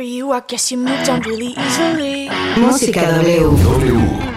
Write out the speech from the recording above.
for you, I guess you moved on really easily. Música W.